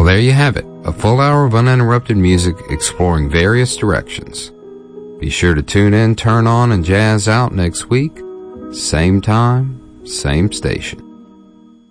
there you have it, a full hour of uninterrupted music exploring various directions. Be sure to tune in, turn on, and jazz out next week. Same time, same station.